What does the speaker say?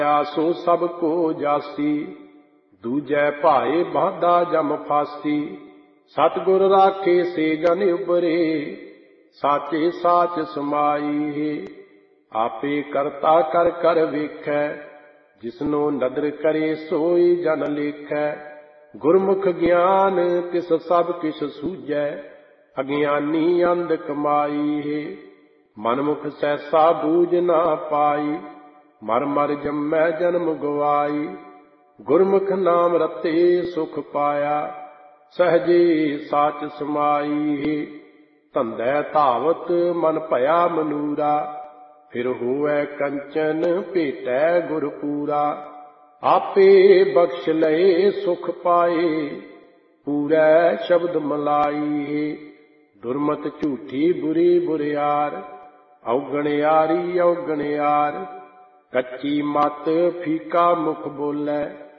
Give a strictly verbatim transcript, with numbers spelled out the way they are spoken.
आसो सब को जासी, दूजै भाए बाधा जम फासी। सतगुर राखे से जन उबरे, साचे साच समाई है। आपे करता कर कर वेखै, जिसनो नदर करे सोई जन लेखै। गुरमुख ज्ञान तिस सब किस सूझै, अज्ञानी अंध कमाई है। मनमुख सहसा बूझ ना पाई, मर मर जम्मै जन्म गवाई। गुरमुख नाम रते सुख पाया, सहजे साच समाई है। धंधै धावत मन भया मनूरा, फिर होवै कंचन भेटै गुर पूरा। आपे बख्श लए सुख पाए, पूरै शब्द मलाई है। दुर्मत झूठी बुरी बुरियार, औगणयारी औगणयार। कच्ची मत फीका मुख बोलै,